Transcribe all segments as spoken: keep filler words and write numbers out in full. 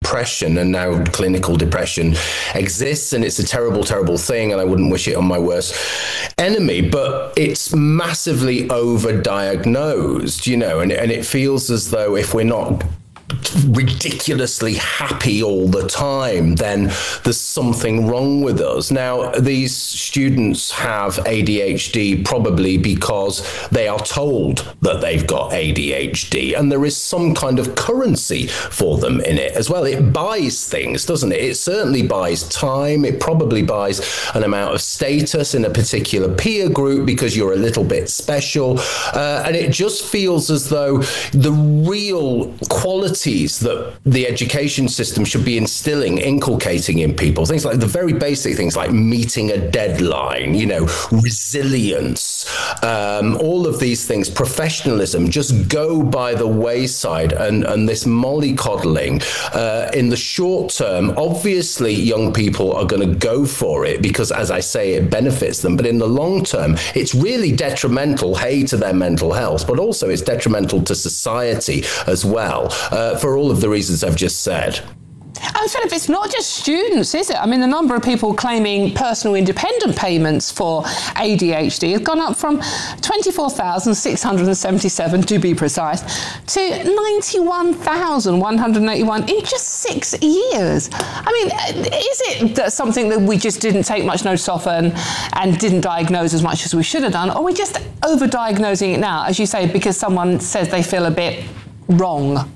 depression, and now clinical depression exists, and it's a terrible, terrible thing, and I wouldn't wish it on my worst enemy, but it's massively overdiagnosed, you know, and, and it feels as though if we're not ridiculously happy all the time, then there's something wrong with us. Now, these students have A D H D probably because they are told that they've got A D H D, and there is some kind of currency for them in it as well. It buys things, doesn't it? It certainly buys time. It probably buys an amount of status in a particular peer group because you're a little bit special. Uh, and it just feels as though the real quality that the education system should be instilling, inculcating in people, things like the very basic things like meeting a deadline, you know, resilience, um, all of these things, professionalism, just go by the wayside, and, and this mollycoddling. Uh, in the short term, obviously young people are going to go for it because, as I say, it benefits them. But in the long term, it's really detrimental, hey, to their mental health, but also it's detrimental to society as well. Uh, for all of the reasons I've just said. And Philip, it's not just students, is it? I mean, the number of people claiming personal independent payments for A D H D has gone up from twenty-four thousand six hundred seventy-seven, to be precise, to ninety-one thousand one hundred eighty-one in just six years. I mean, is it that something that we just didn't take much notice of and, and didn't diagnose as much as we should have done? Or are we just over-diagnosing it now, as you say, because someone says they feel a bit wrong?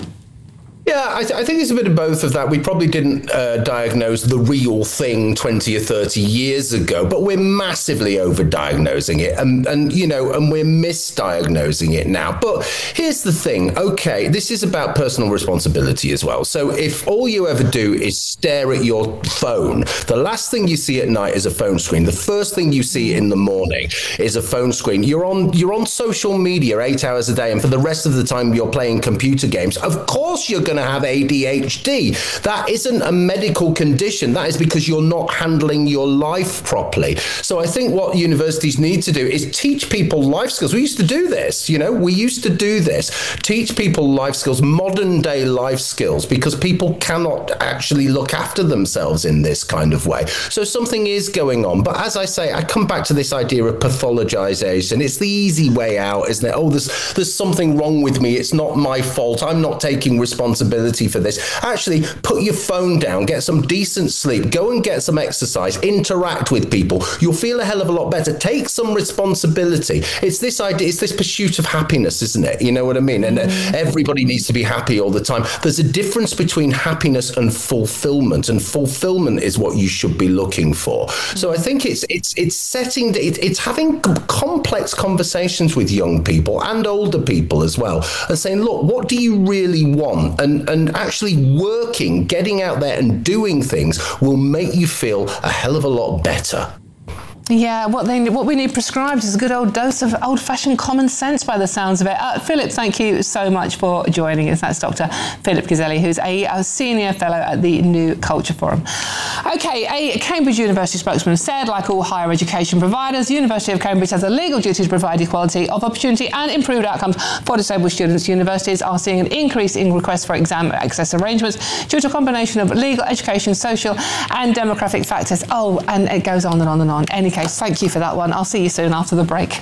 Yeah, I, th- I think it's a bit of both of that. We probably didn't uh, diagnose the real thing twenty or thirty years ago, but we're massively over-diagnosing it, and, and you know, and we're misdiagnosing it now. But here's the thing, okay, this is about personal responsibility as well. So if all you ever do is stare at your phone, the last thing you see at night is a phone screen. The first thing you see in the morning is a phone screen. You're on you're on social media eight hours a day, and for the rest of the time you're playing computer games. Of course you're going to have A D H D. That isn't a medical condition. That is because you're not handling your life properly. So I think what universities need to do is teach people life skills. We used to do this, you know, we used to do this. Teach people life skills, modern day life skills, because people cannot actually look after themselves in this kind of way. So something is going on. But as I say, I come back to this idea of pathologization. It's the easy way out, isn't it? Oh, there's there's something wrong with me. It's not my fault. I'm not taking responsibility for this. Actually, put your phone down, get some decent sleep, go and get some exercise, interact with people. You'll feel a hell of a lot better. Take some responsibility. It's this idea, it's this pursuit of happiness, isn't it? You know what I mean? And everybody needs to be happy all the time. There's a difference between happiness and fulfillment, and fulfillment is what you should be looking for. So I think it's it's it's setting, it, it's having complex conversations with young people and older people as well, and saying, look, what do you really want? And and actually working, getting out there and doing things will make you feel a hell of a lot better. Yeah, what they what we need prescribed is a good old dose of old-fashioned common sense by the sounds of it. Uh, Philip, thank you so much for joining us. That's Doctor Philip Gazzelli, who's a, a senior fellow at the New Culture Forum. Okay, a Cambridge University spokesman said, like all higher education providers, the University of Cambridge has a legal duty to provide equality of opportunity and improved outcomes for disabled students. Universities are seeing an increase in requests for exam access arrangements due to a combination of legal, education, social and demographic factors. Oh, and it goes on and on and on. Any case, thank you for that one. I'll see you soon after the break.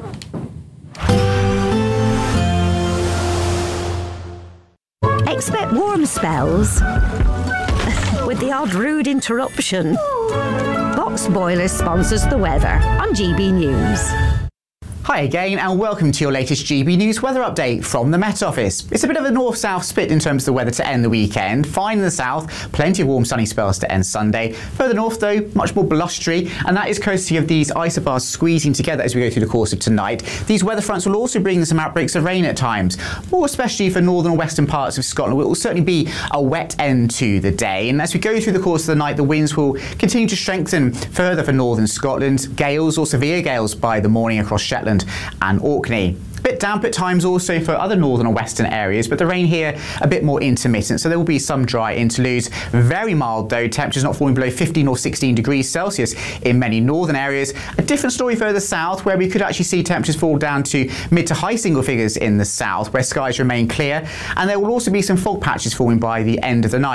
Expect warm spells with the odd rude interruption. Box Boilers sponsors the weather on G B News. Hi again and welcome to your latest G B News weather update from the Met Office. It's a bit of a north-south split in terms of the weather to end the weekend. Fine in the south, plenty of warm sunny spells to end Sunday. Further north though, much more blustery, and that is courtesy of these isobars squeezing together as we go through the course of tonight. These weather fronts will also bring some outbreaks of rain at times, more especially for northern and western parts of Scotland. It will certainly be a wet end to the day, and as we go through the course of the night, the winds will continue to strengthen further for northern Scotland. Gales or severe gales by the morning across Shetland and Orkney. A bit damp at times also for other northern and western areas, but the rain here a bit more intermittent, so there will be some dry interludes. Very mild though, temperatures not falling below fifteen or sixteen degrees Celsius in many northern areas. A different story further south, where we could actually see temperatures fall down to mid to high single figures in the south, where skies remain clear, and there will also be some fog patches forming by the end of the night.